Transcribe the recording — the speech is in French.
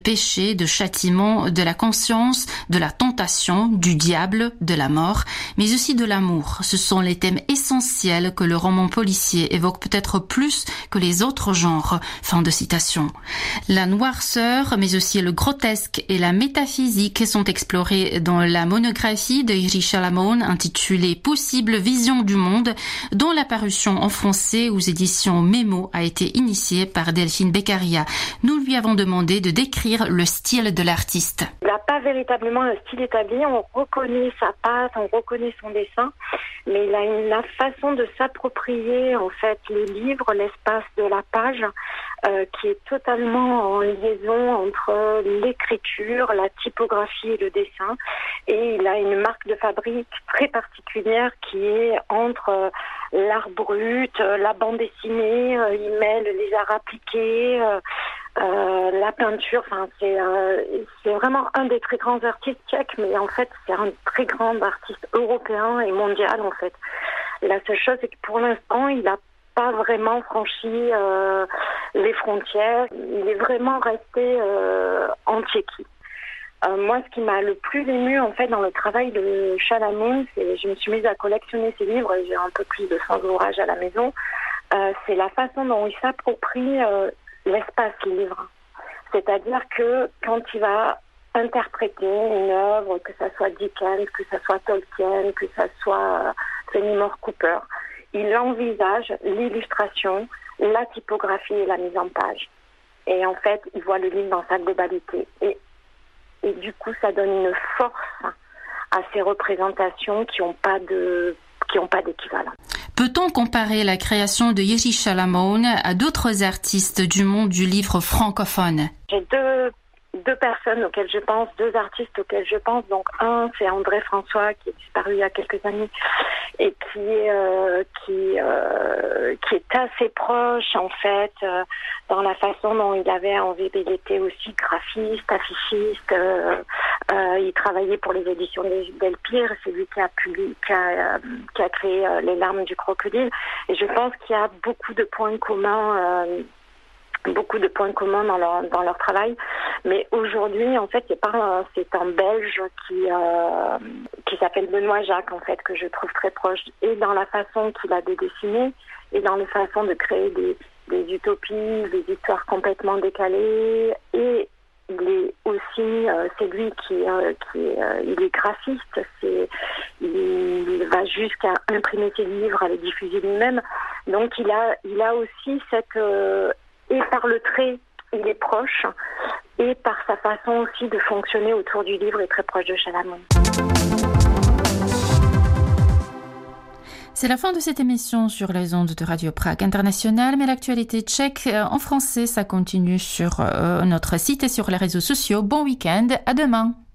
péché, de châtiment, de la conscience, de la tentation, du diable, de la mort, mais aussi de l'amour. Ce sont les thèmes essentiels que le roman policier évoque peut-être plus que les autres genres. Fin de citation. La noirceur, mais aussi le grotesque et la métaphysique sont explorés dans la monographie de Jiří Šalamoun intitulée Possible vision du monde, dont la parution en français aux éditions Mémo a été initiée par Delphine Beccaria. Nous lui avons demandé de décrire le style de l'artiste. Il n'a pas véritablement un style établi, on reconnaît sa patte, on reconnaît son dessin, mais il a la façon de s'approprier en fait le livre, l'espace de la page, qui est totalement en liaison entre l'écriture, la typographie et le dessin. Et il a une marque de fabrique très particulière qui est entre l'art brut, la bande dessinée, il mêle les arts appliqués, la peinture. Enfin, c'est vraiment un des très grands artistes tchèques, mais en fait c'est un très grand artiste européen et mondial en fait. La seule chose c'est que pour l'instant il n'a pas vraiment franchi les frontières. Il est vraiment resté en Tchéquie. Moi, ce qui m'a le plus ému en fait dans le travail de Šalamoun, c'est je me suis mise à collectionner ses livres. J'ai un peu plus de 100 ouvrages à la maison. C'est la façon dont il s'approprie l'espace livre. C'est-à-dire que quand il va interpréter une œuvre, que ça soit Dickens, que ça soit Tolkien, que ça soit Fenimore Cooper, il envisage l'illustration, la typographie et la mise en page. Et en fait, il voit le livre dans sa globalité. Et du coup, ça donne une force à ces représentations qui n'ont pas d'équivalent. Peut-on comparer la création de Jiří Šalamoun à d'autres artistes du monde du livre francophone? J'ai deux personnes auxquelles je pense, deux artistes auxquels je pense. Donc un, c'est André François qui est disparu il y a quelques années et qui est assez proche en fait dans la façon dont il avait envie. Il était aussi graphiste, affichiste. Il travaillait pour les éditions Delpire. C'est lui qui a créé Les larmes du crocodile. Et je pense qu'il y a beaucoup de points communs dans leur travail. Mais aujourd'hui, en fait, c'est un Belge qui s'appelle Benoît Jacques, en fait, que je trouve très proche, et dans la façon qu'il a de dessiner, et dans la façon de créer des utopies, des histoires complètement décalées, et il est aussi, c'est lui il est graphiste, il va jusqu'à imprimer ses livres, à les diffuser lui-même. Donc il a aussi et par le trait, il est proche, et par sa façon aussi de fonctionner autour du livre, est très proche de Šalamoun. C'est la fin de cette émission sur les ondes de Radio Prague International, mais l'actualité tchèque en français, ça continue sur notre site et sur les réseaux sociaux. Bon week-end, à demain.